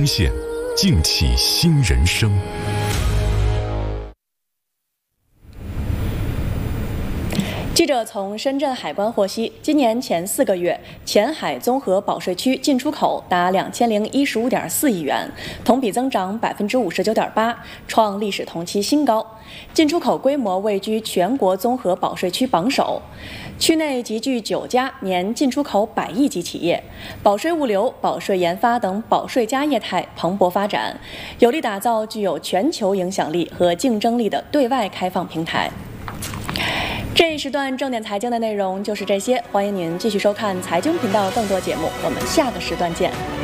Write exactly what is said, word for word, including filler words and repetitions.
登线，敬启新人生。 记者从深圳海关获悉，今年前四个月，前海综合保税区进出口达两千零一十五点四亿元，同比增长百分之五十九点八，创历史同期新高。进出口规模位居全国综合保税区榜首，区内集聚九家年进出口百亿级企业，保税物流、保税研发等保税加业态蓬勃发展，有力打造具有全球影响力和竞争力的对外开放平台。这一时段重点财经的内容就是这些，欢迎您继续收看财经频道更多节目，我们下个时段见。